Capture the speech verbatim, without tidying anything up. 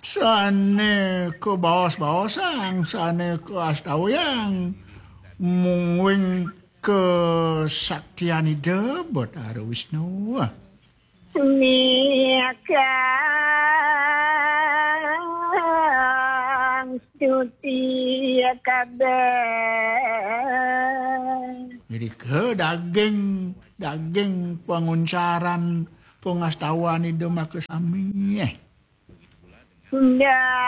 Sane ke bawas-bawasang, sane ke astawayang, mungwing ke saktiani debot ara Wisnu. Niakang cuti kabeh. Jadi ke daging daging penguncaran pengastawan itu maka sami eh. Ya